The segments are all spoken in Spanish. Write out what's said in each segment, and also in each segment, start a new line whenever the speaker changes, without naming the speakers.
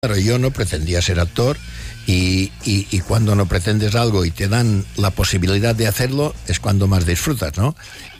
Claro, yo no pretendía ser actor y cuando no pretendes algo y te dan la posibilidad de hacerlo es cuando más disfrutas, ¿no?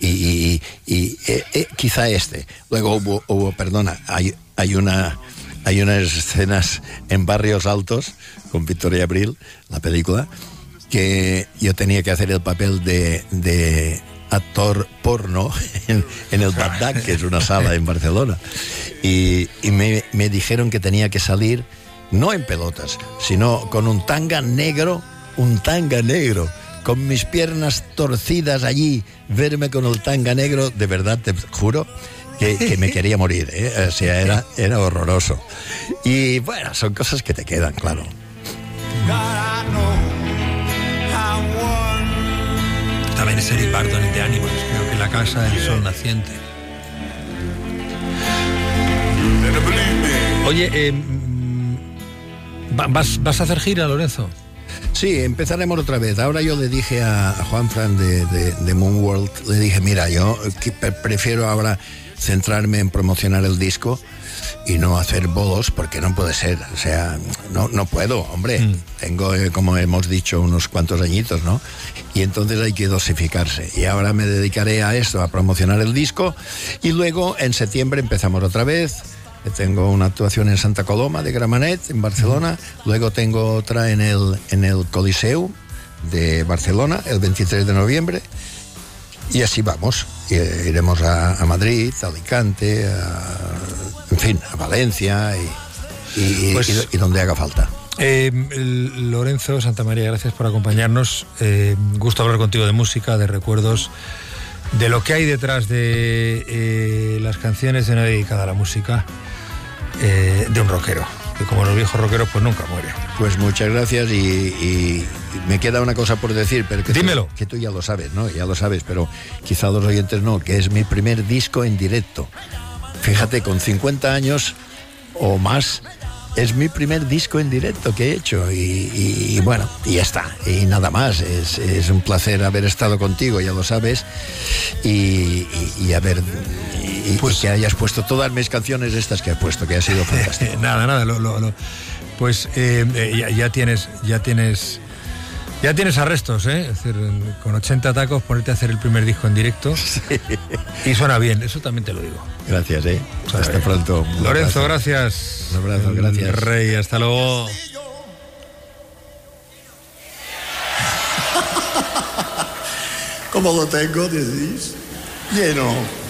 Quizá Luego hay unas escenas en Barrios Altos con Victoria Abril, la película, que yo tenía que hacer el papel de actor porno en el Bagdad, que es una sala en Barcelona, y me dijeron que tenía que salir no en pelotas, sino con un tanga negro, con mis piernas torcidas allí, verme con el tanga negro, de verdad te juro que me quería morir, ¿eh? O sea, era horroroso. Y bueno, son cosas que te quedan, claro.
También es Eric Burdon de Animals, creo que La casa del sol naciente. Oye, ¿vas a hacer gira, Lorenzo?
Sí, empezaremos otra vez. Ahora yo le dije a Juanfran de Moonworld, le dije, mira, yo prefiero ahora centrarme en promocionar el disco y no hacer bolos, porque no puede ser, o sea, no puedo, hombre. Tengo, como hemos dicho, unos cuantos añitos, ¿no? Y entonces hay que dosificarse. Y ahora me dedicaré a esto, a promocionar el disco, y luego en septiembre empezamos otra vez. Tengo una actuación en Santa Coloma de Gramenet, en Barcelona. Luego tengo otra en el Coliseu de Barcelona, el 23 de noviembre. Y así vamos. Iremos a Madrid, a Alicante, en fin, a Valencia y donde haga falta.
Lorenzo Santamaría, gracias por acompañarnos. Gusto hablar contigo de música, de recuerdos, de lo que hay detrás de las canciones de una dedicada a la música, de un rockero, que como los viejos rockeros pues nunca muere.
Pues muchas gracias y me queda una cosa por decir, pero
dímelo.
Que tú ya lo sabes, ¿no? Ya lo sabes, pero quizá los oyentes no, que es mi primer disco en directo. Fíjate, con 50 años o más, es mi primer disco en directo que he hecho y bueno, y ya está, y nada más. Es un placer haber estado contigo, ya lo sabes, y pues que hayas puesto todas mis canciones estas que has puesto, que ha sido fantástico.
Nada, pues ya tienes arrestos, ¿eh? Es decir, con 80 tacos ponerte a hacer el primer disco en directo, sí. Y suena bien, eso también te lo digo.
Gracias, hasta pronto.
Lorenzo, gracias.
Un abrazo, gracias.
Rey, hasta luego.
¿Cómo lo tengo, decís? Lleno.